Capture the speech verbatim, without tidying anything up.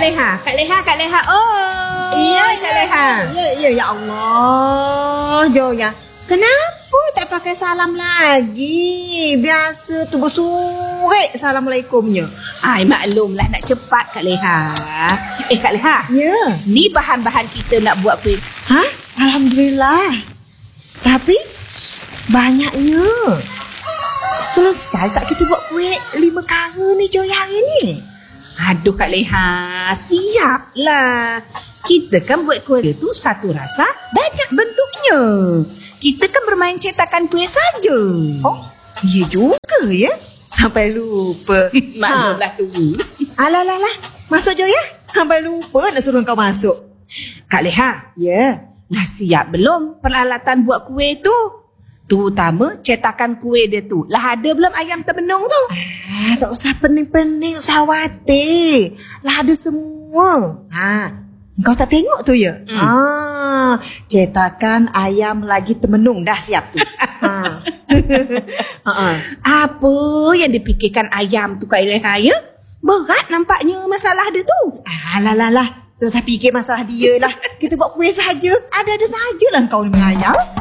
Leha, Kak Leha, Kak Leha. Oh, Iya, Kak Leha. Ya, ya, ya Allah. Jo ya. Kenapa tak pakai salam lagi? Biasa tu bersurik assalamualaikumnya. Ai, maklumlah nak cepat Kak Leha. Eh, Kak Leha. Ya. Ni bahan-bahan kita nak buat kuih. Ha? Alhamdulillah. Tapi banyaknya. Selesai tak kita buat kuih lima kara ni Jo hari ni? Aduh Kak Leha, siaplah. Kita kan buat kuih tu satu rasa, banyak bentuknya. Kita kan bermain cetakan kuih saja. Oh, dia juga ya? Sampai lupa. Maklumlah tu. Alah, alah, alah. Masuk Jo ya? Sampai lupa nak suruh kau masuk. Kak Leha, Ya. dah siap belum peralatan buat kuih tu? Terutama cetakan kuih dia tu. Lah ada belum ayam terbenung tu? Ah, tak usah pening-pening, tak usah khawatir. Lah ada semua. Ha, kau tak tengok tu ya? Hmm. Ah, cetakan ayam lagi termenung dah siap tu. ha. Ha. Apa yang dipikirkan ayam tu Kak Leha ya? Berat nampaknya masalah dia tu. Alah, alah, alah. Tak usah fikir masalah dia lah. Kita buat kuih saja. Ada-ada sajalah kau ni mengayal.